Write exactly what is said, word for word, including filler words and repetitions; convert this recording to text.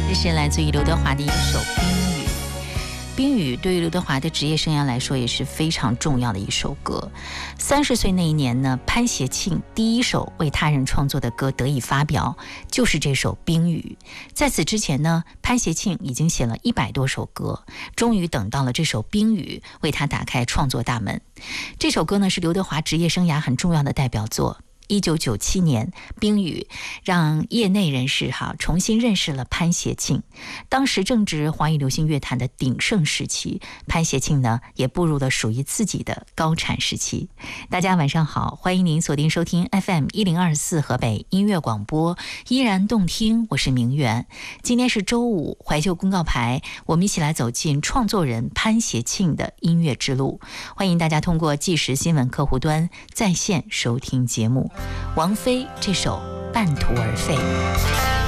这是来自于刘德华的一首《冰雨》。冰雨对于刘德华的职业生涯来说也是非常重要的一首歌。三十岁那一年呢，潘协庆第一首为他人创作的歌得以发表，就是这首《冰雨》。在此之前呢，潘协庆已经写了一百多首歌，终于等到了这首《冰雨》为他打开创作大门。这首歌呢是刘德华职业生涯很重要的代表作。一九九七年，《冰雨》让业内人士哈重新认识了潘协庆。当时正值华语流行乐坛的鼎盛时期，潘协庆呢也步入了属于自己的高产时期。大家晚上好，欢迎您锁定收听 F M 一零二四河北音乐广播，依然动听，我是明媛。今天是周五，怀旧公告牌，我们一起来走进创作人潘协庆的音乐之路。欢迎大家通过即时新闻客户端在线收听节目。王菲这首《半途而废》。